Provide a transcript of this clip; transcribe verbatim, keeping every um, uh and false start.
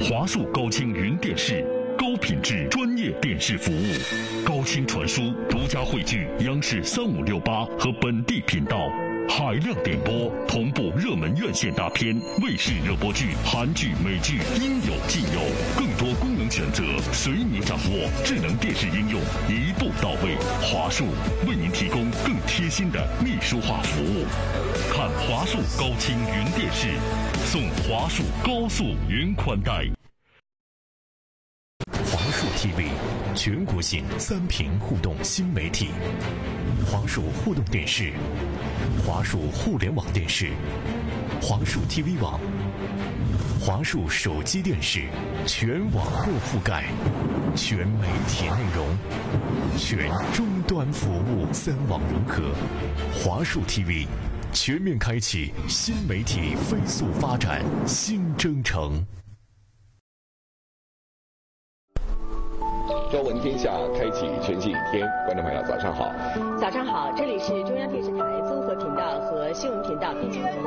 华数高清云电视，高品质专业电视服务，高清传输，独家汇聚央视三五六八和本地频道，海量点播，同步热门院线大片、卫视热播剧、韩剧、美剧，应有尽有。更多功能选择随你掌握，智能电视应用一步到位。华数为您提供更贴心的秘书化服务。看华数高清云电视，送华数高速云宽带。 华数 T V 全国性三屏互动新媒体，华数互动电视、华数互联网电视、华数 T V 网、华数手机电视，全网络覆盖，全媒体内容，全终端服务，三网融合。华数 T V 全面开启新媒体飞速发展新征程。 朝闻天下，开启全新一天。观众朋友，早上好！ 早上好，这里是中央电视台综合频道和新闻频道并联播